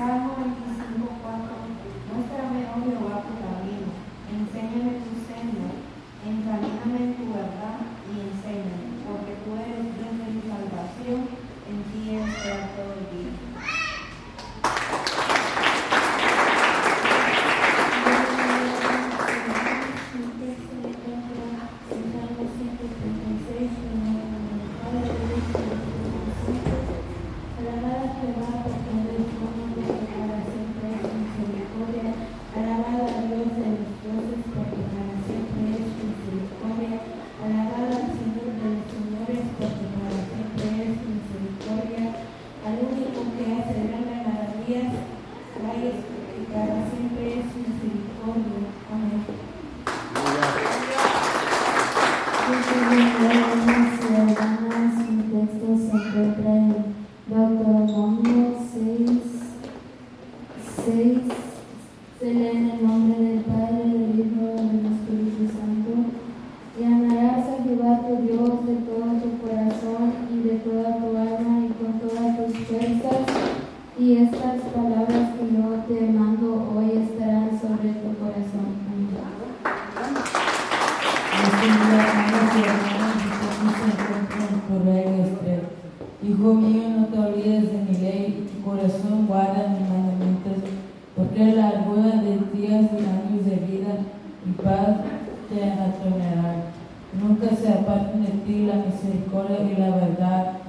Salmo 25:4. Muéstrame, oh Jehová, tu camino, enséñame tu senda, encamíname en tu verdad y enséñame, porque tú eres Dios de mi salvación, en ti espero todo el día. Hijo mío, no te olvides de mi ley, y tu corazón guarda mis mandamientos, porque la largura de días y años de vida y paz te atornarán. Nunca se aparten de ti la misericordia y la verdad,